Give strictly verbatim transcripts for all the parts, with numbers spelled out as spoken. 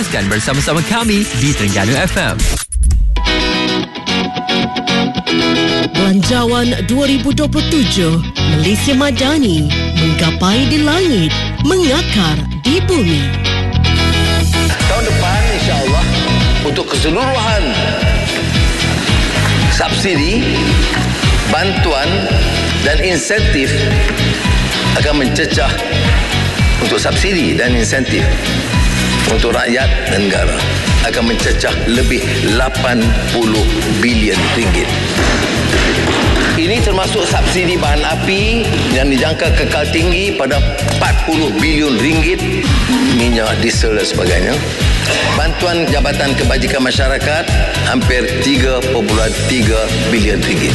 Teruskan bersama-sama kami di Terengganu F M. Belanjawan dua ribu dua puluh tujuh, Malaysia Madani menggapai di langit, mengakar di bumi. Tahun depan insya-Allah untuk keseluruhan subsidi, bantuan dan insentif akan mencecah untuk subsidi dan insentif untuk rakyat dan negara akan mencecah lebih lapan puluh bilion ringgit. Ini termasuk subsidi bahan api yang dijangka kekal tinggi pada empat puluh bilion ringgit, minyak, diesel dan sebagainya. Bantuan Jabatan Kebajikan Masyarakat hampir tiga perpuluhan tiga bilion ringgit.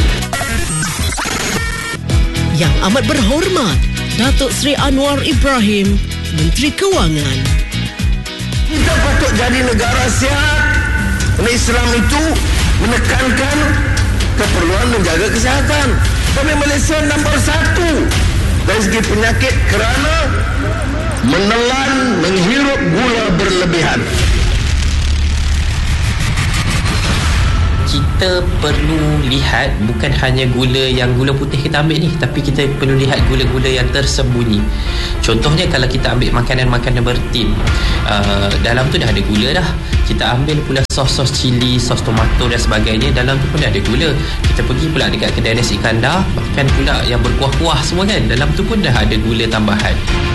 Yang amat berhormat, Datuk Seri Anwar Ibrahim, Menteri Kewangan. Kita patut jadi negara sihat. Islam itu menekankan keperluan menjaga kesihatan. Kami Malaysia nombor satu dari segi penyakit kerana menelan, menghirup gula berlebihan. Kita perlu lihat bukan hanya gula yang gula putih kita ambil ni, tapi kita perlu lihat gula-gula yang tersembunyi. Contohnya kalau kita ambil makanan-makanan bertin, uh, dalam tu dah ada gula dah. Kita ambil pula sos-sos cili, sos tomato dan sebagainya, dalam tu pun dah ada gula. Kita pergi pula dekat kedai nasi kandar, bahkan pula yang berkuah-kuah semua kan, dalam tu pun dah ada gula tambahan.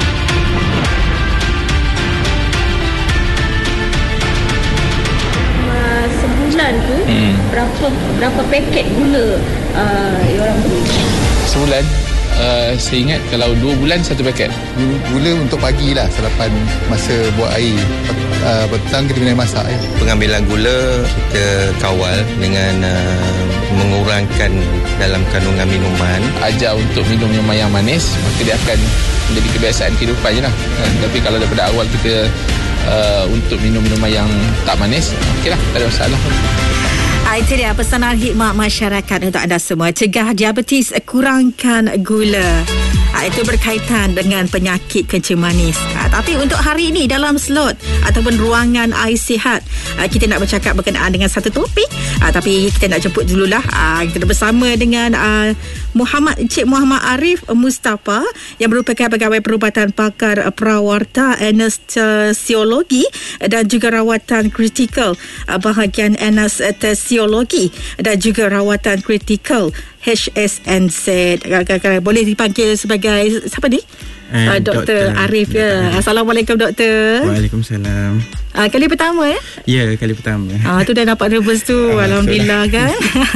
Sebulan tu hmm. berapa berapa paket gula uh, orang beli? Sebulan uh, saya ingat kalau dua bulan satu paket. Gula untuk pagi lah, sarapan masa buat air. Uh, petang kita kena masak ya. Pengambilan gula kita kawal dengan uh, mengurangkan dalam kandungan minuman. Ajar untuk minum minuman yang manis, maka dia akan menjadi kebiasaan kehidupan je lah. Uh, tapi kalau daripada awal kita Uh, untuk minum minuman yang tak manis, okey lah, tak ada masalah. Ah, itu dia pesanan hikmat masyarakat untuk anda semua. Cegah diabetes, kurangkan gula. Ah, itu berkaitan dengan penyakit kencing manis. Ah, tapi untuk hari ini dalam slot ataupun ruangan Ais Sihat, ah, kita nak bercakap berkenaan dengan satu topik. Ah, tapi kita nak jemput dululah. Ah, kita bersama dengan ah, Muhammad Encik Muhammad Arif Mustafa yang merupakan pegawai perubatan pakar perawarta anestesiologi dan juga rawatan kritikal bahagian anestesiologi dan juga rawatan kritikal H S N Z. Boleh dipanggil sebagai siapa ni? Uh, Doktor Arif ya. Assalamualaikum Doktor. Waalaikumsalam. Uh, kali pertama ya? Ya, kali pertama. Ah, tu dah dapat nervous tu. Alhamdulillah kan.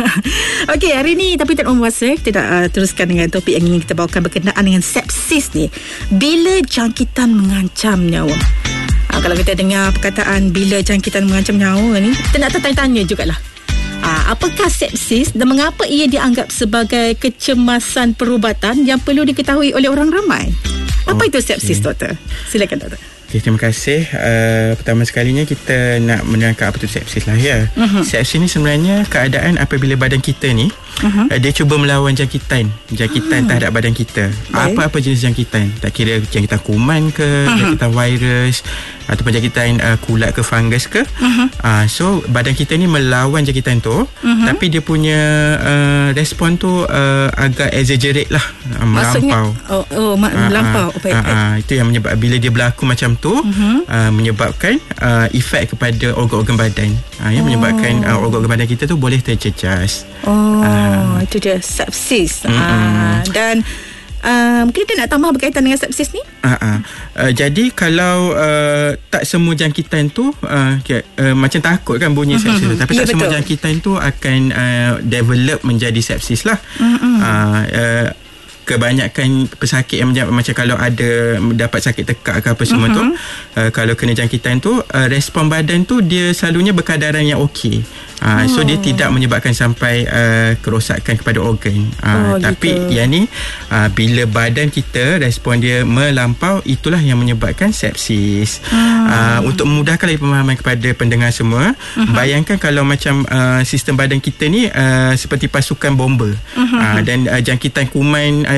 Okey, hari ni tapi tak memuasa, kita nak uh, teruskan dengan topik yang ingin kita bawakan berkenaan dengan sepsis ni. Bila jangkitan mengancam nyawa. Uh, kalau kita dengar perkataan bila jangkitan mengancam nyawa ni, kita nak tanya-tanya jugalah. Uh, apakah sepsis dan mengapa ia dianggap sebagai kecemasan perubatan yang perlu diketahui oleh orang ramai? Apa okay. itu sepsis, Doktor? Silakan, Doktor. Okay, terima kasih. Uh, pertama sekalinya kita nak menerangkan apa itu sepsis lah ya. Uh-huh. Sepsis ni sebenarnya keadaan apabila badan kita ni uh-huh. uh, dia cuba melawan jangkitan, jangkitan uh-huh. terhadap badan kita. Baik. Apa-apa jenis jangkitan, tak kira jangkitan kuman ke, uh-huh. jangkitan virus ataupun jangkitan uh, kulat ke, fungus ke. Uh-huh. Uh, so badan kita ni melawan jangkitan tu, uh-huh. tapi dia punya uh, respon tu uh, agak exaggerate lah, uh, melampau. Oh, oh ma- uh, melampau. Uh, uh, uh, itu yang menyebab bila dia berlaku macam tu uh-huh. uh, menyebabkan uh, efek kepada organ-organ badan, uh, yang oh. menyebabkan uh, organ-organ badan kita tu boleh terjejas. Oh, uh, itu dia sepsis. Uh, dan Uh, mungkin kita nak tambah berkaitan dengan sepsis ni. Uh, uh. Uh, jadi kalau uh, tak semua jangkitan tu uh, okay, uh, macam takut kan bunyi uh-huh. sepsis tu, tapi ya, tak betul. Semua jangkitan tu akan uh, develop menjadi sepsis lah. Uh-huh. Uh, uh, kebanyakan pesakit yang macam kalau ada dapat sakit tekak ke apa semua uh-huh. tu, uh, kalau kena jangkitan tu, uh, respon badan tu dia selalunya berkadaran yang okey. Uh, oh. So dia tidak menyebabkan sampai uh, kerosakan kepada organ. Uh, oh, tapi gitu. Yang ni uh, bila badan kita respon dia melampau, itulah yang menyebabkan sepsis. Oh. Uh, untuk memudahkan lagi pemahaman kepada pendengar semua, uh-huh. bayangkan kalau macam uh, sistem badan kita ni uh, seperti pasukan bomba. Uh-huh. Uh, dan uh, jangkitan kuman uh,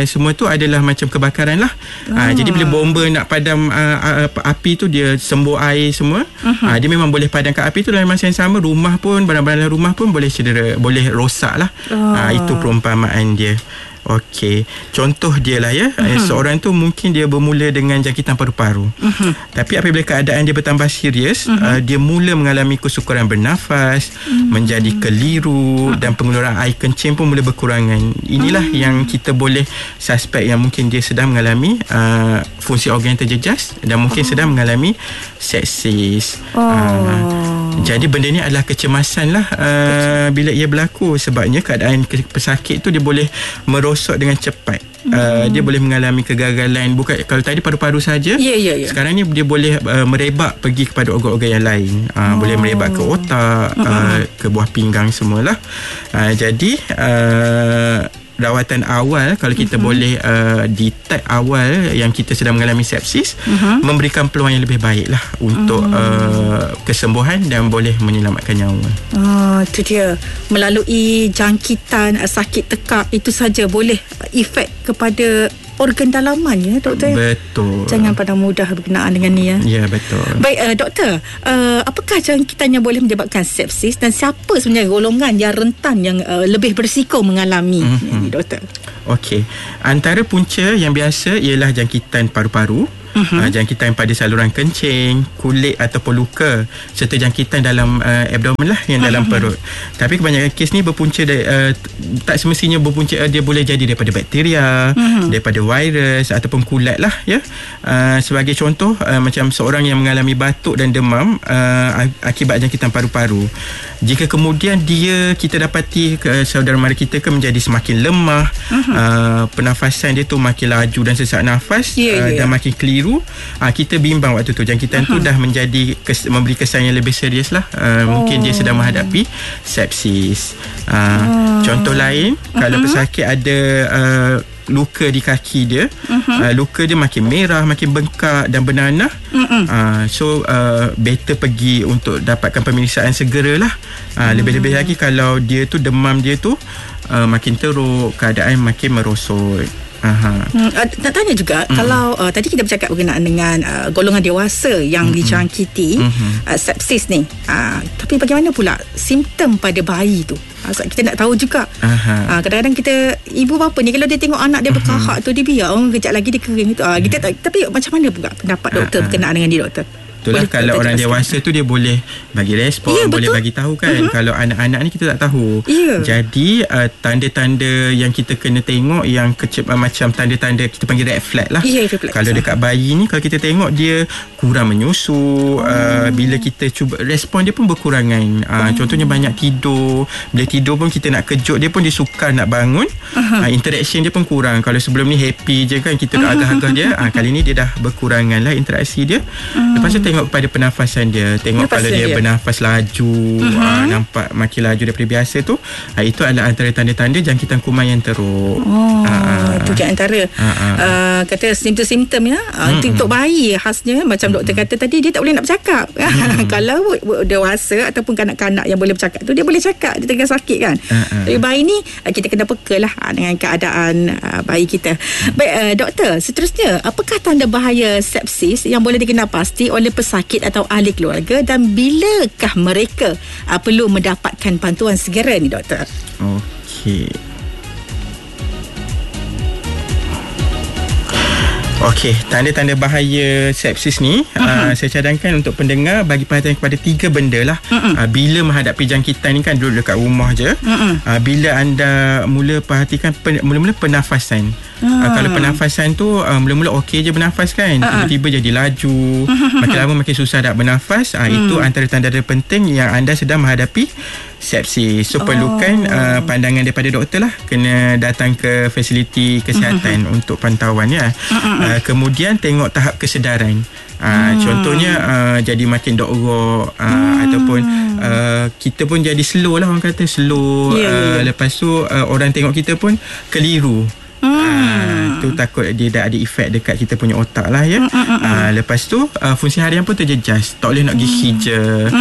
uh, semua tu adalah macam kebakaran lah. Ah. Uh, jadi bila bomba nak padam uh, uh, api tu, dia sembuh air semua. Uh-huh. Uh, dia memang boleh padamkan api tu. Dalam masa yang sama, rumah pun, barang-barang dalam rumah pun boleh cedera, boleh rosak lah. Oh. Uh, itu perumpamaan dia. Okey, contoh dia lah ya. Uh-huh. Seorang tu mungkin dia bermula dengan jangkitan paru-paru. Uh-huh. Tapi apabila keadaan dia bertambah serius, uh-huh. uh, dia mula mengalami kesukaran bernafas, uh-huh. menjadi keliru, uh-huh. dan pengeluaran air kencing pun mula berkurangan. Inilah uh-huh. yang kita boleh suspek yang mungkin dia sedang mengalami uh, fungsi organ terjejas dan mungkin uh-huh. sedang mengalami sepsis. Oh. Uh, jadi benda ni adalah kecemasan lah uh, bila ia berlaku, sebabnya keadaan pesakit tu dia boleh merosot dengan cepat. Hmm. Uh, dia boleh mengalami kegagalan. Bukan, kalau tadi paru-paru saja, yeah, yeah, yeah. sekarang ni dia boleh uh, merebak pergi kepada organ-organ yang lain. Uh, oh. Boleh merebak ke otak, hmm. uh, ke buah pinggang semualah. Uh, jadi uh, rawatan awal, kalau kita uh-huh. boleh uh, detect awal yang kita sedang mengalami sepsis, uh-huh. memberikan peluang yang lebih baik lah untuk uh-huh. uh, kesembuhan dan boleh menyelamatkan nyawa. Oh, itu dia. Melalui jangkitan uh, sakit tekak itu saja boleh efek kepada organ dalaman ya, doktor? Betul. Jangan pandang mudah berkenaan dengan ni ya. Ya, betul. Baik, uh, doktor, uh, apakah jangkitan yang boleh menyebabkan sepsis dan siapa sebenarnya golongan yang rentan yang uh, lebih berisiko mengalami mm-hmm. ini, doktor? Okey. Antara punca yang biasa ialah jangkitan paru-paru, uh-huh. uh, jangkitan pada saluran kencing, kulit ataupun luka, serta jangkitan dalam uh, abdomen lah, yang dalam uh-huh. perut. Tapi kebanyakan kes ni berpunca dari, uh, tak semestinya berpunca, uh, dia boleh jadi daripada bakteria, uh-huh. daripada virus ataupun kulat lah ya. Uh, sebagai contoh, uh, macam seorang yang mengalami batuk dan demam uh, akibat jangkitan paru-paru. Jika kemudian dia, kita dapati uh, saudara mara kita ke menjadi semakin lemah, uh-huh. uh, pernafasan dia tu makin laju dan sesak nafas, yeah, uh, yeah. dan makin keliru, uh, kita bimbang waktu tu jangkitan uh-huh. tu dah menjadi kes, memberi kesan yang lebih serius lah. uh, oh. Mungkin dia sedang menghadapi sepsis. uh, oh. Contoh lain, uh-huh. kalau pesakit ada uh, luka di kaki dia, uh-huh. uh, luka dia makin merah, makin bengkak dan bernanah, uh-huh. uh, so uh, better pergi untuk dapatkan pemeriksaan segeralah. uh, uh-huh. Lebih-lebih lagi kalau dia tu, demam dia tu uh, makin teruk, keadaan makin merosot. Aha. Hmm, uh, nak tanya juga, mm-hmm. kalau uh, tadi kita bercakap berkenaan dengan uh, golongan dewasa yang mm-hmm. dijangkiti mm-hmm. uh, sepsis ni, uh, tapi bagaimana pula simptom pada bayi tu? Uh, kita nak tahu juga. uh, Kadang-kadang kita, ibu bapa ni kalau dia tengok anak dia berkahak mm-hmm. tu, dia biar oh, kejap lagi dia kering tu. uh, kita mm-hmm. Tapi macam mana pula pendapat doktor uh-huh. berkenaan dengan dia, doktor? Itulah, kalau orang dewasa tu dia boleh bagi respon, ya, boleh bagi tahu kan. Uh-huh. Kalau anak-anak ni kita tak tahu. Ya. Jadi uh, tanda-tanda yang kita kena tengok yang kecep, uh, macam tanda-tanda kita panggil red flag lah. Ya, kalau dekat bayi ni, kalau kita tengok dia kurang menyusu, oh. uh, bila kita cuba respon dia pun berkurangan. Uh, oh. Contohnya banyak tidur. Bila tidur pun kita nak kejut dia pun dia sukar nak bangun. Uh-huh. Uh, interaction dia pun kurang. Kalau sebelum ni happy je kan, kita uh-huh. agak-agak dia. Uh, kali ni dia dah berkurangan lah interaksi dia. Uh-huh. Lepas tu tengok kepada pernafasan dia. Tengok Lepas kalau dia, dia bernafas laju, uh-huh. aa, nampak makin laju daripada biasa tu, aa, itu adalah antara tanda-tanda jangkitan kuman yang teruk. Oh, aa, itu je antara uh, kata simptom-simptom ya. Uh, untuk bayi khasnya macam mm-hmm. doktor kata tadi, dia tak boleh nak bercakap. Mm-hmm. Kalau dewasa ataupun kanak-kanak yang boleh bercakap tu, dia boleh cakap, dia tengah sakit kan. Uh-huh. Tapi bayi ni kita kena peka lah dengan keadaan uh, bayi kita. Mm-hmm. Baik, uh, doktor, seterusnya, apakah tanda bahaya sepsis yang boleh dikenal pasti oleh pesakit atau ahli keluarga, dan bilakah mereka uh, perlu mendapatkan bantuan segera ni, doktor? Okey. Okey, tanda-tanda bahaya sepsis ni, uh-huh. uh, saya cadangkan untuk pendengar bagi perhatian kepada tiga benda lah. Uh-huh. Uh, bila menghadapi jangkitan ni kan, duduk dekat rumah je. Uh-huh. Uh, bila anda mula perhatikan pen, mula-mula pernafasan. Uh, uh, kalau pernafasan tu uh, mula-mula okey je bernafas kan, uh-huh. tiba-tiba jadi laju, makin lama makin susah nak bernafas. uh, uh. Itu antara tanda-tanda penting yang anda sedang menghadapi sepsis. So oh. perlukan uh, pandangan daripada doktor lah. Kena datang ke fasiliti kesihatan uh-huh. untuk pantauan ya. uh-huh. uh, Kemudian tengok tahap kesedaran. Uh, hmm. Contohnya uh, jadi makin dok-rok, uh, hmm. ataupun uh, kita pun jadi slow lah, orang kata slow. yeah, uh, yeah. Lepas tu uh, orang tengok kita pun keliru. Hmm. Uh, tu takut dia dah ada efek dekat kita punya otak lah ya. Uh, lepas tu uh, fungsi harian pun terjejas. Tak boleh nak pergi hija,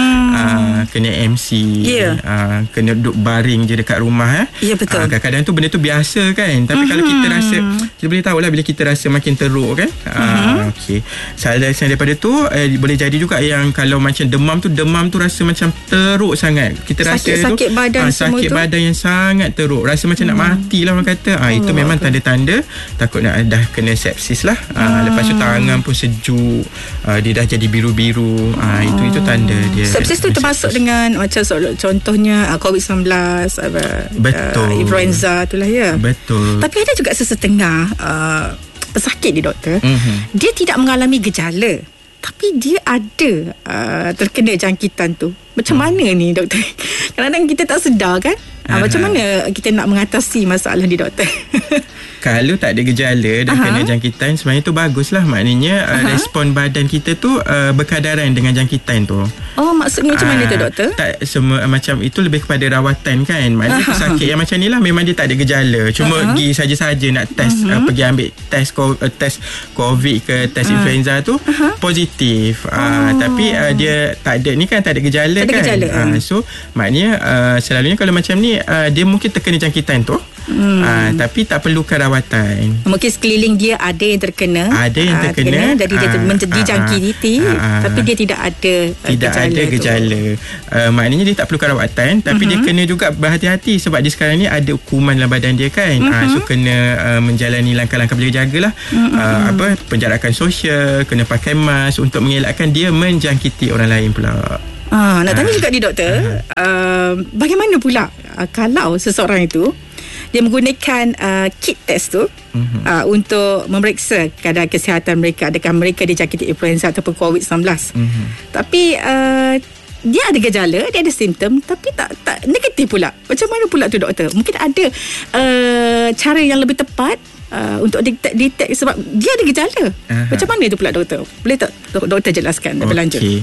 uh, kena M C, yeah. uh, kena duduk baring je dekat rumah eh. Ya, betul. Uh, kadang-kadang tu benda tu biasa kan. Tapi kalau kita rasa, kita boleh tahulah bila kita rasa makin teruk kan. Uh, Okey. Selain daripada tu uh, boleh jadi juga yang kalau macam demam tu, demam tu rasa macam teruk sangat. Kita rasa sakit, tu sakit badan uh, semua sakit tu. badan yang sangat teruk. Rasa macam hmm. nak mati lah orang kata. Ah, itu oh, memang betul. Tanda-tanda takut nak dah kena sepsis lah. Ah, lepas tu tangan pun sejuk, ah, dia dah jadi biru-biru. Ah, itu itu tanda dia. Sepsis tu termasuk sepsis. Dengan macam contohnya uh, covid sembilan belas, uh, betul. Uh, influenza itulah ya. Betul. Tapi ada juga sesetengah uh, pesakit ni doktor, mm-hmm. dia tidak mengalami gejala, tapi dia ada uh, terkena jangkitan tu. Macam hmm. mana ni doktor? Kadang-kadang kita tak sedar kan. Uh, macam mana kita nak mengatasi masalah ni doktor? Kalau tak ada gejala dan Aha. kena jangkitan, sebenarnya tu baguslah. Maknanya uh, respon badan kita tu uh, berkadaran dengan jangkitan tu. Oh, maksudnya macam uh, mana tu doktor? Tak semua uh, macam itu lebih kepada rawatan kan. Maknanya Aha. pesakit yang macam ni lah memang dia tak ada gejala. Cuma Aha. pergi saja-saja nak test, uh, pergi ambil test uh, test COVID ke test uh. influenza tu Aha. positif. Uh, oh. Tapi uh, dia tak ada ni kan, tak ada gejala tak ada kan. Gejala. Uh, so maknanya uh, selalunya kalau macam ni uh, dia mungkin terkena jangkitan tu. Hmm. Uh, tapi tak perlukan rawatan. Mungkin sekeliling dia ada yang terkena, ada yang terkena, uh, jadi dia uh, dijangkiti, uh, uh, uh, tapi dia tidak ada tidak gejala ada gejala. Uh, maknanya dia tak perlukan rawatan, tapi uh-huh. dia kena juga berhati-hati sebab dia sekarang ni ada kuman dalam badan dia kan. Uh-huh. Uh, so kena uh, menjalani langkah-langkah berjaga-jagalah. Uh-huh. Uh, apa penjarakan sosial, kena pakai mask untuk mengelakkan dia menjangkiti orang lain pula. Ah, nak tanya uh, juga ni doktor, uh, uh, bagaimana pula uh, kalau seseorang itu dia menggunakan uh, kit test tu uh-huh. uh, untuk memeriksa keadaan kesihatan mereka, adakah mereka dijangkiti influenza ataupun covid sembilan belas. Uh-huh. Tapi uh, dia ada gejala, dia ada simptom, tapi tak tak negatif pula. Macam mana pula tu doktor? Mungkin ada uh, cara yang lebih tepat Uh, untuk detect, detect sebab dia ada gejala. Uh-huh. Macam mana tu pula doktor? Boleh tak doktor jelaskan lebih okay. lanjut?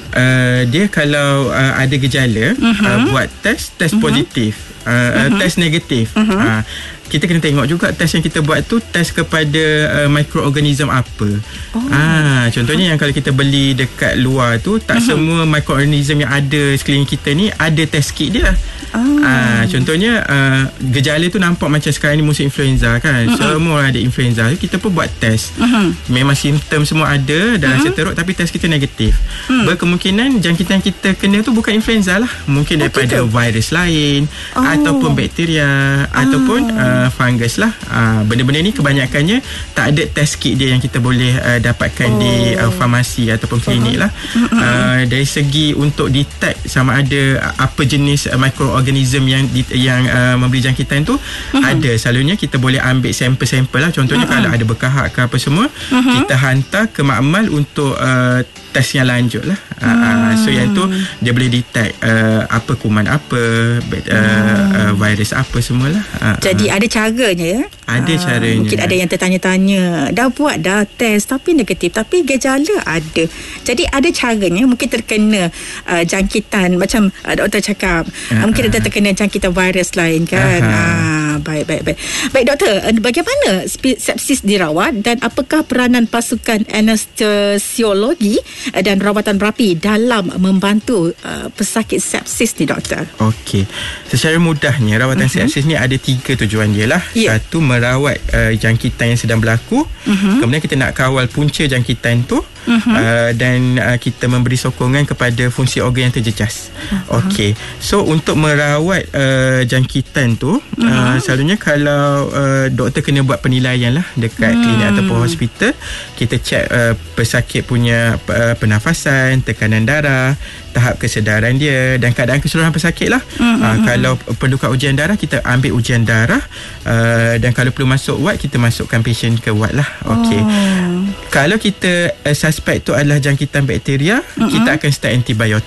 Uh, dia kalau uh, ada gejala uh-huh. uh, buat test test uh-huh. positif, uh, uh-huh. test negatif. Uh-huh. Uh, kita kena tengok juga test yang kita buat tu test kepada uh, mikroorganism apa. Oh. Ah, contohnya uh-huh. yang kalau kita beli dekat luar tu tak uh-huh. semua mikroorganism yang ada sekeliling kita ni ada test kit dia lah. Oh. Ah, contohnya uh, gejala tu nampak macam sekarang ni musim influenza kan. Uh-huh. Semua ada influenza. Kita pun buat test. Uh-huh. Memang simptom semua ada dan uh-huh. rasa teruk tapi test kita negatif. Uh-huh. Berkemungkinan jangkitan kita kena tu bukan influenza lah. Mungkin oh, daripada gitu? virus lain oh. ataupun bakteria oh. ataupun uh, fungus lah. Uh, benda-benda ni kebanyakannya tak ada test kit dia yang kita boleh uh, dapatkan oh. di uh, farmasi ataupun klinik uh-huh. lah. Uh, dari segi untuk detect sama ada apa jenis uh, mikroorganism yang yang uh, memberi jangkitan tu uh-huh. ada. Selalunya kita boleh ambil sampel-sampel lah. Contohnya uh-huh. kalau ada bekahak ke apa semua uh-huh. kita hantar ke makmal untuk uh, test yang lanjut lah. Hmm. Uh, so yang tu dia boleh detect uh, apa kuman apa, uh, hmm. uh, virus apa semualah. Uh, Jadi uh. ada caranya ya? Ada uh, caranya. Mungkin ada yang tertanya-tanya, dah buat dah test tapi negatif, tapi gejala ada. Jadi ada caranya, mungkin terkena uh, jangkitan macam uh, doktor cakap, uh, uh, mungkin ada terkena jangkitan virus lain kan. Uh, uh, baik baik baik. Baik doktor, uh, bagaimana sepsis dirawat dan apakah peranan pasukan anestesiologi dan rawatan berapi dalam membantu uh, pesakit sepsis ni doktor? Okey. Secara mudahnya rawatan uh-huh. sepsis ni ada tiga tujuan dia lah. Yeah. Satu, merawat uh, jangkitan yang sedang berlaku. Uh-huh. Kemudian kita nak kawal punca jangkitan tu. Uh-huh. Uh, dan uh, kita memberi sokongan kepada fungsi organ yang terjejas. Uh-huh. Okey. So untuk merawat uh, jangkitan tu uh-huh. uh, selalunya kalau uh, doktor kena buat penilaian lah dekat hmm. klinik ataupun hospital. Kita cek uh, pesakit punya uh, pernafasan, tekanan darah, tahap kesedaran dia dan keadaan keseluruhan pesakit lah. Uh-huh. Uh, kalau perlukan ujian darah, kita ambil ujian darah uh, dan kalau perlu masuk ward, kita masukkan pasien ke ward lah. Okey. Oh. Kalau kita uh, suspek tu adalah jangkitan bakteria, uh-huh. kita akan start antibiotik.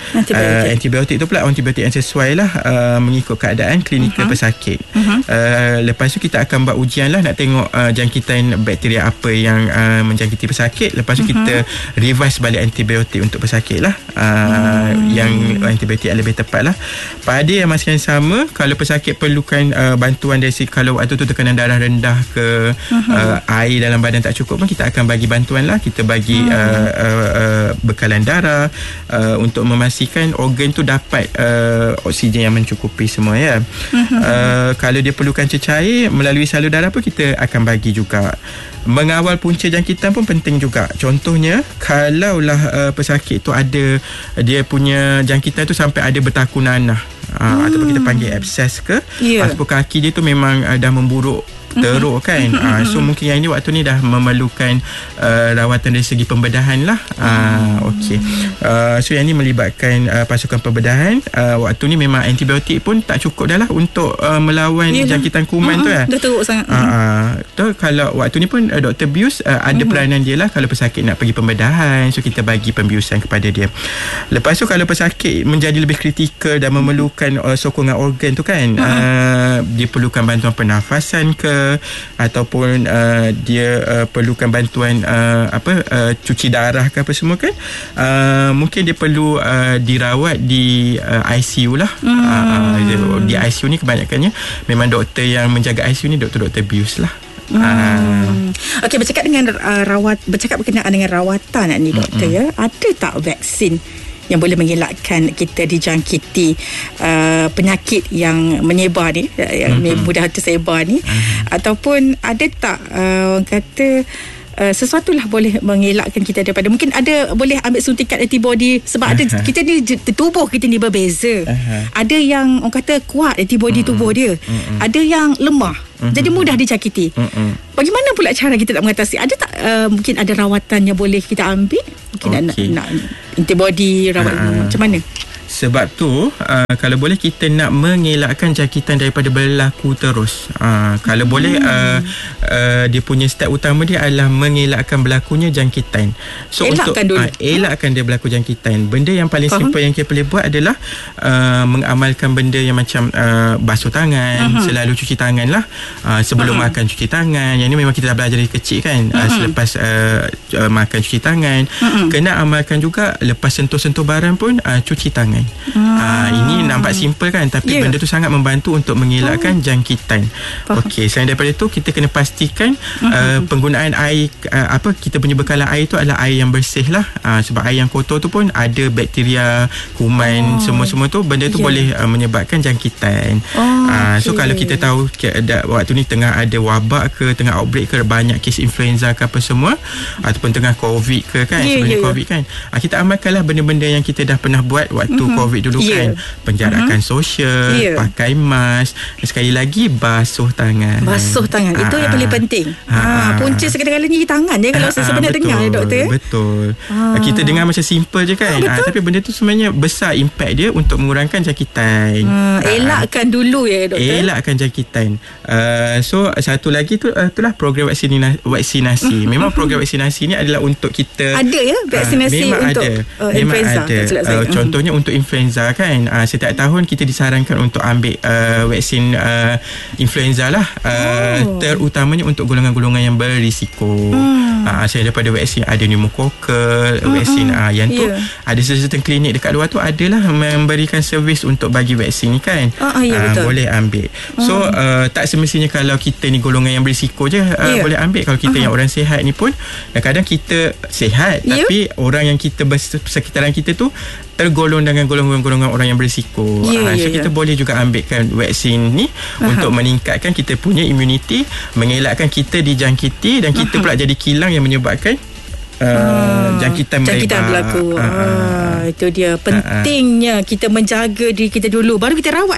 Antibiotik. Uh, antibiotik tu pula antibiotik yang sesuai lah uh, mengikut keadaan klinikal uh-huh. pesakit. Uh-huh. Uh, lepas tu kita akan buat ujian lah nak tengok uh, jangkitan bakteria apa yang uh, menjangkiti pesakit. Lepas tu uh-huh. kita revise balik antibiotik untuk pesakit lah uh, uh-huh. yang antibiotik yang lebih tepat lah. Pada yang masa yang sama, kalau pesakit perlukan uh, bantuan dari si, kalau waktu tu tekanan darah rendah ke uh-huh. uh, air dalam badan tak cukup pun kita akan bagi bantuan lah. Kita bagi uh-huh. uh, uh, uh, bekalan darah uh, untuk memastikan organ tu dapat uh, oksigen yang mencukupi semua ya. Uh-huh. Uh, kalau dia perlukan cecair melalui salur darah pun kita akan bagi juga. Mengawal punca jangkitan pun penting juga. Contohnya kalaulah uh, pesakit tu ada dia punya jangkitan tu sampai ada bertakun nanah uh, hmm. ataupun kita panggil abses ke yeah. ataupun kaki dia tu memang uh, dah memburuk teruk kan. uh, so mungkin yang ini waktu ni dah memerlukan uh, rawatan dari segi pembedahan lah. uh, Okey. Uh, so yang ni melibatkan uh, pasukan pembedahan. uh, Waktu ni memang antibiotik pun tak cukup dah lah untuk uh, melawan Yelah. jangkitan kuman uh-huh. tu lah. Dah teruk sangat. uh, uh, tu, Kalau waktu ni pun uh, Doktor Bius uh, ada uh-huh. peranan dia lah. Kalau pesakit nak pergi pembedahan, so kita bagi pembiusan kepada dia. Lepas tu kalau pesakit menjadi lebih kritikal dan memerlukan uh, sokongan organ tu kan, uh-huh. uh, dia perlukan bantuan pernafasan ke ataupun uh, dia uh, perlukan bantuan uh, apa uh, cuci darah ke apa semua kan, uh, mungkin dia perlu uh, dirawat di uh, I C U lah. hmm. uh, Di I C U ni kebanyakannya memang doktor yang menjaga I C U ni doktor-doktor bius lah. Hmm. Okey, bercakap dengan uh, rawat bercakap berkenaan dengan rawatan ni doktor, hmm. ya, ada tak vaksin yang boleh mengelakkan kita dijangkiti uh, penyakit yang menyebar ni, yang mm-hmm. mudah tersebar ni, mm-hmm. ataupun ada tak uh, orang kata Uh, sesuatu lah boleh mengelakkan kita daripada, mungkin ada boleh ambil suntikan antibody sebab uh-huh. ada kita ni tubuh kita ni berbeza. uh-huh. Ada yang orang kata kuat antibody uh-huh. tubuh dia, uh-huh. ada yang lemah, uh-huh. jadi mudah dijangkiti. uh-huh. Bagaimana pula cara kita nak mengatasi? Ada tak uh, mungkin ada rawatan yang boleh kita ambil mungkin okay. nak, nak antibody rawat uh-huh. macam mana? Sebab tu uh, kalau boleh kita nak mengelakkan jangkitan daripada berlaku terus. uh, Kalau hmm. boleh uh, uh, dia punya step utama dia adalah mengelakkan berlakunya jangkitan. So elakkan untuk uh, elakkan dia berlaku jangkitan, benda yang paling Faham? simple yang kita boleh buat adalah uh, mengamalkan benda yang macam uh, basuh tangan, uh-huh. selalu cuci tangan lah, uh, sebelum uh-huh. makan cuci tangan. Yang ni memang kita dah belajar dari kecil kan. uh, uh-huh. Selepas uh, uh, makan cuci tangan, uh-huh. kena amalkan juga lepas sentuh-sentuh barang pun uh, cuci tangan. Ah. Uh, ini nampak simple kan, tapi yeah. benda tu sangat membantu untuk mengelakkan oh. jangkitan. Okey, selain daripada tu kita kena pastikan uh-huh. uh, penggunaan air uh, apa kita punya bekalan air tu adalah air yang bersih lah. Uh, sebab air yang kotor tu pun ada bakteria, kuman, oh. semua-semua tu benda tu yeah. boleh uh, menyebabkan jangkitan. Oh, uh, so okay. kalau kita tahu ada, waktu ni tengah ada wabak ke, tengah outbreak ke, banyak kes influenza ke apa semua, ataupun tengah covid ke kan, yeah, sebelum yeah, covid yeah. kan, uh, kita amalkanlah benda-benda yang kita dah pernah buat waktu uh-huh. COVID dulu yeah. kan. Penjarakan uh-huh. sosial, yeah. pakai mask, sekali lagi basuh tangan. Basuh tangan, Aa. itu yang paling penting. Ha, punca segala-galanya di tangan je kalau saya sebenarnya dengar ya doktor. Betul. Aa. Kita dengar macam simple je kan. Ha, tapi benda tu sebenarnya besar impact dia untuk mengurangkan jangkitan. Ha, elakkan dulu ya doktor. Elakkan jangkitan. Uh, so satu lagi tu uh, itulah program vaksinasi. vaksinasi. Memang program vaksinasi ni adalah untuk kita. Ada ya vaksinasi uh, untuk ada. Uh, memang influenza. ada. Uh, contohnya untuk influenza kan, uh, setiap tahun kita disarankan untuk ambil uh, vaksin uh, influenza lah, uh, oh. terutamanya untuk golongan-golongan yang berisiko. hmm. uh, Saya daripada vaksin ada pneumokokal, uh-huh. vaksin uh, yang tu yeah. ada certain klinik dekat luar tu adalah memberikan servis untuk bagi vaksin ni kan. uh, yeah, uh, boleh ambil. So uh, tak semestinya kalau kita ni golongan yang berisiko je uh, yeah. boleh ambil. Kalau kita uh-huh. yang orang sihat ni pun kadang-kadang kita sihat yeah. tapi orang yang kita bersekitaran kita tu tergolong dengan golongan-golongan orang yang berisiko. Yeah, uh, so yeah, kita yeah. boleh juga ambilkan vaksin ni uh-huh. untuk meningkatkan kita punya immunity, mengelakkan kita dijangkiti dan kita uh-huh. pula jadi kilang yang menyebabkan uh, uh, jangkitan jangkitan berlaku. Uh, uh, uh, itu dia pentingnya uh, uh. kita menjaga diri kita dulu baru kita rawat dia.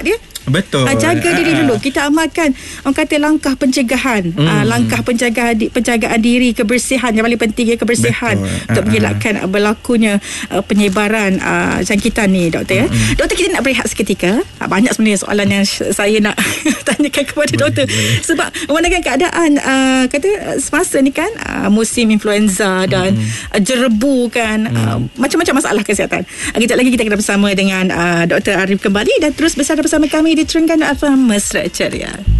Betul. Uh, jaga uh, diri uh. dulu. Kita amalkan orang kata langkah pencegahan. Hmm. Uh, langkah penjagaan penjagaan diri, kebersihan yang paling penting ya, kebersihan. Betul. Untuk uh, mengelakkan uh, berlakunya uh, penyebaran uh, jangkitan ni, doktor ya. Hmm. Doktor, kita nak berehat seketika. Uh, banyak sebenarnya soalan yang saya nak tanyakan kepada boleh, doktor. Boleh. Sebab memandangkan keadaan uh, kata uh, semasa ni kan uh, musim influenza dan hmm. uh, jerebu kan, hmm. uh, macam-macam masalah kesihatan. Uh, kejap lagi kita akan bersama dengan uh, Doktor Arif kembali dan terus bersama bersama kami di Terengganu F M Mesra Ceria.